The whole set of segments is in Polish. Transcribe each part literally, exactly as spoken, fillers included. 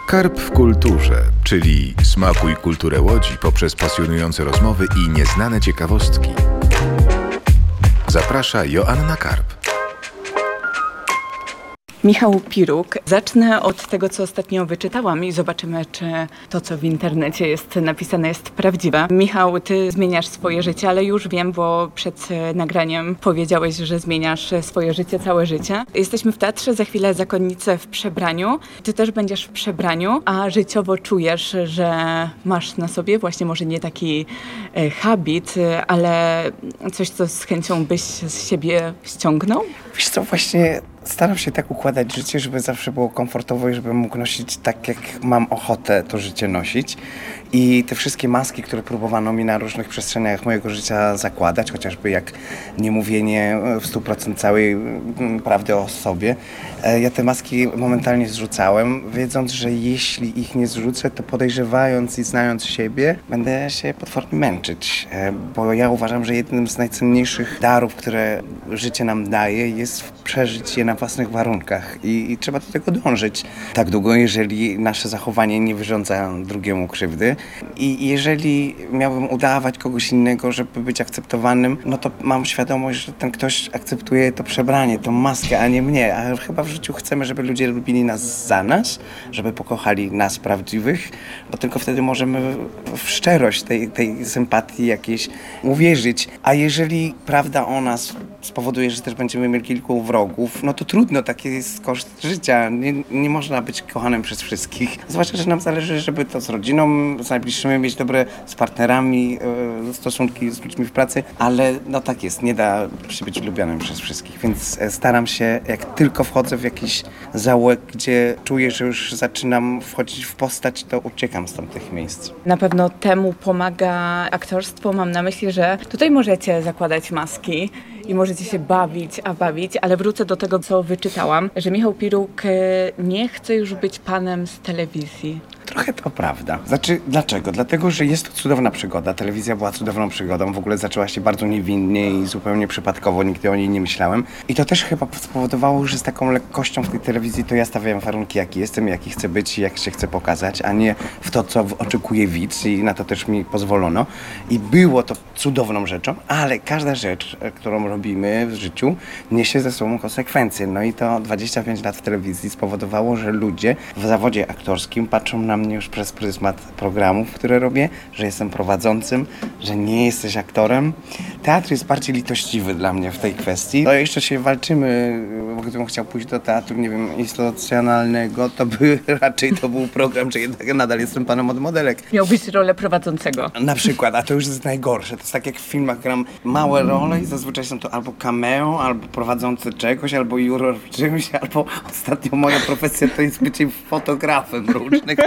Karp w kulturze, czyli smakuj kulturę Łodzi poprzez pasjonujące rozmowy i nieznane ciekawostki. Zaprasza Joanna Karp. Michał Piruk. Zacznę od tego, co ostatnio wyczytałam i zobaczymy, czy to, co w internecie jest napisane, jest prawdziwe. Michał, ty zmieniasz swoje życie, ale już wiem, bo przed nagraniem powiedziałeś, że zmieniasz swoje życie, całe życie. Jesteśmy w teatrze, za chwilę zakonnice w przebraniu. Ty też będziesz w przebraniu, a życiowo czujesz, że masz na sobie właśnie może nie taki habit, ale coś, co z chęcią byś z siebie ściągnął? Wiesz co, właśnie staram się tak układać życie, żeby zawsze było komfortowo i żebym mógł nosić tak, jak mam ochotę to życie nosić. I te wszystkie maski, które próbowano mi na różnych przestrzeniach mojego życia zakładać, chociażby jak niemówienie w stu procent całej prawdy o sobie, ja te maski momentalnie zrzucałem, wiedząc, że jeśli ich nie zrzucę, to podejrzewając i znając siebie, będę się potwornie męczyć. Bo ja uważam, że jednym z najcenniejszych darów, które życie nam daje, jest przeżyć je na własnych warunkach i, i trzeba do tego dążyć tak długo, jeżeli nasze zachowanie nie wyrządza drugiemu krzywdy. I jeżeli miałbym udawać kogoś innego, żeby być akceptowanym, no to mam świadomość, że ten ktoś akceptuje to przebranie, tą maskę, a nie mnie. A chyba w życiu chcemy, żeby ludzie lubili nas za nas, żeby pokochali nas prawdziwych, bo tylko wtedy możemy w szczerość tej, tej sympatii jakiejś uwierzyć. A jeżeli prawda o nas spowoduje, że też będziemy mieli kilku wrogów, no to trudno, taki jest koszt życia. Nie, nie można być kochanym przez wszystkich. Zwłaszcza, że nam zależy, żeby to z rodziną, z najbliższymi mieć dobre, z partnerami, yy, stosunki z ludźmi w pracy, ale no tak jest, nie da się być lubianym przez wszystkich, więc staram się, jak tylko wchodzę w jakiś zaułek, gdzie czuję, że już zaczynam wchodzić w postać, to uciekam z tamtych miejsc. Na pewno temu pomaga aktorstwo. Mam na myśli, że tutaj możecie zakładać maski i możecie się bawić, a bawić, ale wrócę do tego, co wyczytałam, że Michał Piruk nie chce już być panem z telewizji. Trochę to prawda. Znaczy, dlaczego? Dlatego, że jest to cudowna przygoda. Telewizja była cudowną przygodą. W ogóle zaczęła się bardzo niewinnie i zupełnie przypadkowo. Nigdy o niej nie myślałem. I to też chyba spowodowało, że z taką lekkością w tej telewizji to ja stawiałem warunki, jaki jestem, jaki chcę być i jak się chcę pokazać, a nie w to, co oczekuje widz, i na to też mi pozwolono. I było to cudowną rzeczą, ale każda rzecz, którą robimy w życiu, niesie ze sobą konsekwencje. No i to dwadzieścia pięć lat w telewizji spowodowało, że ludzie w zawodzie aktorskim patrzą na mnie już przez pryzmat programów, które robię, że jestem prowadzącym, że nie jesteś aktorem. Teatr jest bardziej litościwy dla mnie w tej kwestii. To jeszcze się walczymy, bo gdybym chciał pójść do teatru, nie wiem, instytucjonalnego, to by raczej to był program, że jednak nadal jestem panem od modelek. Miałbyś rolę prowadzącego. Na przykład, a to już jest najgorsze. To jest tak jak w filmach, gram małe role i zazwyczaj są to albo cameo, albo prowadzący czegoś, albo juror w czymś, albo ostatnio moja profesja to jest bycie fotografem różnych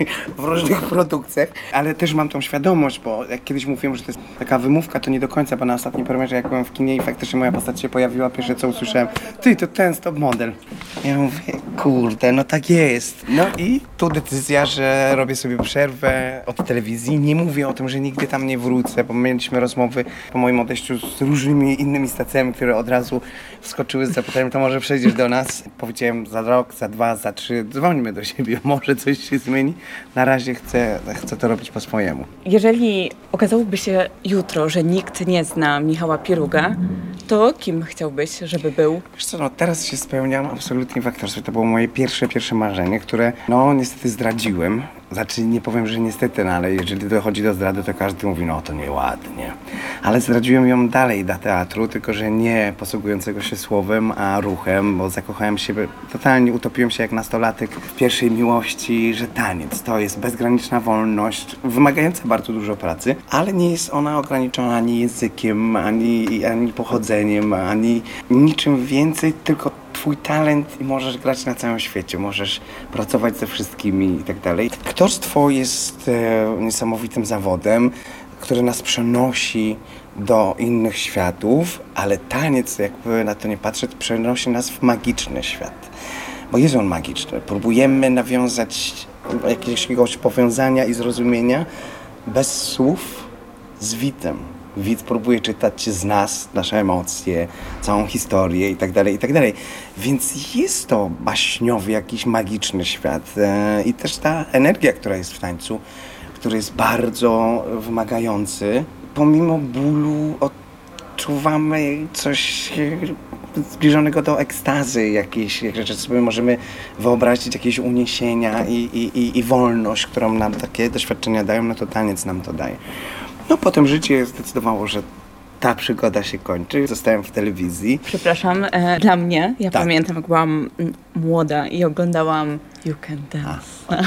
w różnych produkcjach, ale też mam tą świadomość, bo jak kiedyś mówiłem, że to jest taka wymówka, to nie do końca, bo na ostatniej premierze, jak byłem w kinie i faktycznie moja postać się pojawiła, pierwsze co usłyszałem: ty, to ten stop model. Ja mówię, kurde, no tak jest. No i tu decyzja, że robię sobie przerwę od telewizji. Nie mówię o tym, że nigdy tam nie wrócę, bo mieliśmy rozmowy po moim odejściu z różnymi innymi stacjami, które od razu wskoczyły z zapytaniem: to może przejdziesz do nas? Powiedziałem: za rok, za dwa, za trzy, dzwońmy do siebie, może coś się zmieni. Na razie chcę, chcę to robić po swojemu. Jeżeli okazałoby się jutro, że nikt nie zna Michała Piruga, to kim chciałbyś, żeby był? Wiesz co, no teraz się spełniam absolutnie w aktorstwie. To było moje pierwsze, pierwsze marzenie, które no niestety zdradziłem. Znaczy, nie powiem, że niestety, no ale jeżeli dochodzi do zdrady, to każdy mówi: no to nieładnie. Ale zdradziłem ją dalej do teatru, tylko że nie posługującego się słowem, a ruchem, bo zakochałem się, totalnie utopiłem się jak nastolatek w pierwszej miłości, że taniec to jest bezgraniczna wolność, wymagająca bardzo dużo pracy, ale nie jest ona ograniczona ani językiem, ani, ani pochodzeniem, ani niczym więcej, tylko twój talent i możesz grać na całym świecie, możesz pracować ze wszystkimi i tak dalej. Aktorstwo jest e, niesamowitym zawodem, który nas przenosi do innych światów, ale taniec, jakby na to nie patrzeć, przenosi nas w magiczny świat. Bo jest on magiczny. Próbujemy nawiązać jakiegoś powiązania i zrozumienia bez słów z widem. Widz próbuje czytać z nas nasze emocje, całą historię i tak dalej, i tak dalej. Więc jest to baśniowy, jakiś magiczny świat. E, I też ta energia, która jest w tańcu, który jest bardzo wymagający. Pomimo bólu odczuwamy coś zbliżonego do ekstazy, jakieś rzeczy sobie możemy wyobrazić, jakieś uniesienia i, i, i, i wolność, którą nam takie doświadczenia dają, no to taniec nam to daje. No potem życie zdecydowało, że ta przygoda się kończy. Zostałem w telewizji. Przepraszam, e, dla mnie, ja Tak. pamiętam, jak byłam mm, młoda i oglądałam You Can Dance.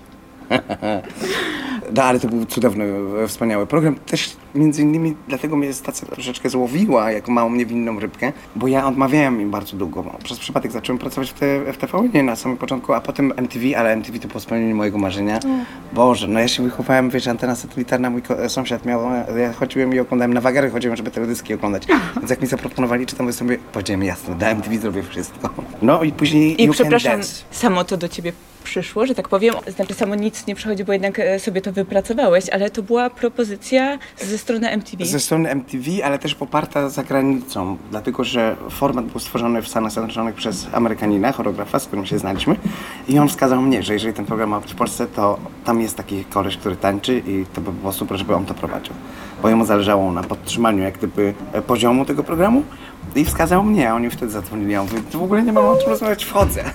No, ale to był cudowny, wspaniały program. Też między innymi dlatego mnie stacja troszeczkę złowiła, jako małą niewinną rybkę, bo ja odmawiałem im bardzo długo. Przez przypadek zacząłem pracować w, te, w T V N na samym początku, a potem M T V, ale M T V to było spełnienie mojego marzenia. Boże, no ja się wychowałem, wiesz, antena satelitarna, mój ko- sąsiad miał, ja chodziłem i oglądałem na wagary, chodziłem, żeby teledyski oglądać. Więc jak mi zaproponowali, czy tam sobie, powiedziałem jasno, na M T V zrobię wszystko. No i później I You Can przepraszam, Dance. samo to do ciebie przyszło, że tak powiem, znaczy samo nic nie przychodzi, bo jednak e, sobie to wypracowałeś, ale to była propozycja ze strony M T V. Ze strony M T V, ale też poparta za granicą, dlatego że format był stworzony w Stanach Zjednoczonych przez Amerykanina, choreografa, z którym się znaliśmy i on wskazał mnie, że jeżeli ten program ma być w Polsce, to tam jest taki koleś, który tańczy i to by było super, żeby on to prowadził, bo jemu zależało na podtrzymaniu jak gdyby poziomu tego programu i wskazał mnie, a oni wtedy zadzwonili, ja mówię, w ogóle nie mam o czym rozmawiać, wchodzę.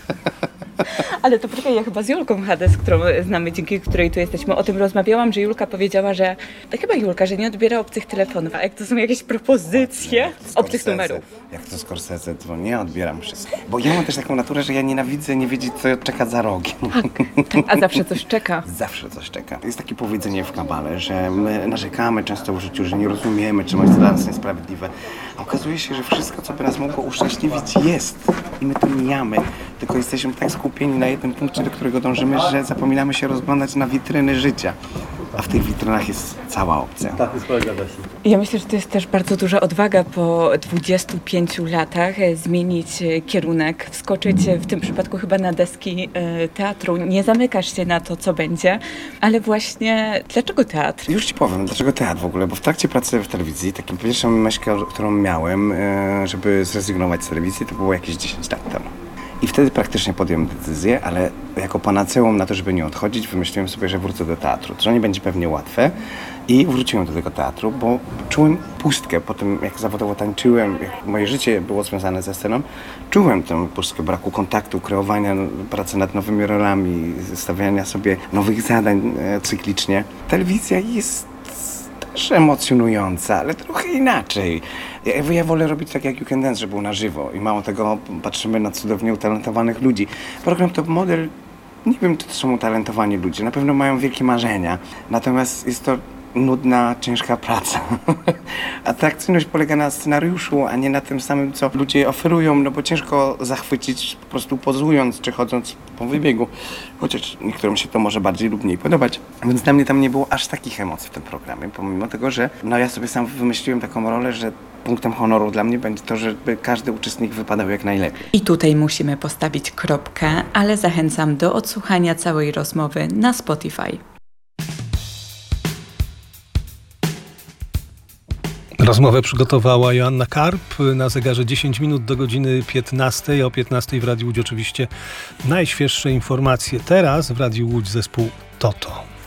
Ale to poczekaj, ja chyba z Julką Hades, którą znamy, dzięki której tu jesteśmy, o tym rozmawiałam, że Julka powiedziała, że, to chyba Julka, że nie odbiera obcych telefonów, a jak to są jakieś propozycje obcych Scorsese. numerów. Jak to Scorsese dzwoni, ja odbieram wszystko. Bo ja mam też taką naturę, że ja nienawidzę nie wiedzieć, co czeka za rogiem. A zawsze coś czeka. Zawsze coś czeka. Jest takie powiedzenie w kabale, że my narzekamy często w życiu, że nie rozumiemy, czym jest dla nas niesprawiedliwe. A okazuje się, że wszystko, co by nas mogło uszczęśliwić, jest. I my to mijamy. Tylko jesteśmy tak skupieni na jednym punkcie, do którego dążymy, że zapominamy się rozglądać na witryny życia. A w tych witrynach jest cała opcja. Ja myślę, że to jest też bardzo duża odwaga po dwudziestu pięciu latach e, zmienić e, kierunek, wskoczyć e, w tym przypadku chyba na deski e, teatru. Nie zamykasz się na to, co będzie, ale właśnie dlaczego teatr? Już ci powiem, dlaczego teatr w ogóle, bo w trakcie pracy w telewizji, taką pierwszą myślą, którą miałem, e, żeby zrezygnować z telewizji, to było jakieś dziesięć lat temu. I wtedy praktycznie podjąłem decyzję, ale jako panaceum na to, żeby nie odchodzić, wymyśliłem sobie, że wrócę do teatru, co nie będzie pewnie łatwe. I wróciłem do tego teatru, bo czułem pustkę po tym, jak zawodowo tańczyłem, jak moje życie było związane ze sceną. Czułem tę pustkę braku kontaktu, kreowania, pracy nad nowymi rolami, stawiania sobie nowych zadań e, cyklicznie. Telewizja jest też emocjonująca, ale trochę inaczej. Ja, ja wolę robić tak jak You Can Dance, żeby było na żywo i mało tego patrzymy na cudownie utalentowanych ludzi. Program Top Model, nie wiem, czy to są utalentowani ludzie, na pewno mają wielkie marzenia, natomiast jest to nudna, ciężka praca. Atrakcyjność polega na scenariuszu, a nie na tym samym, co ludzie oferują, no bo ciężko zachwycić po prostu pozując czy chodząc po wybiegu, chociaż niektórym się to może bardziej lub mniej podobać. Więc dla mnie tam nie było aż takich emocji w tym programie, pomimo tego, że no ja sobie sam wymyśliłem taką rolę, że punktem honoru dla mnie będzie to, żeby każdy uczestnik wypadał jak najlepiej. I tutaj musimy postawić kropkę, ale zachęcam do odsłuchania całej rozmowy na Spotify. Rozmowę przygotowała Joanna Karp. Na zegarze dziesięć minut do godziny piętnastej. O piętnastej w Radiu Łódź oczywiście najświeższe informacje. Teraz w Radiu Łódź zespół Toto.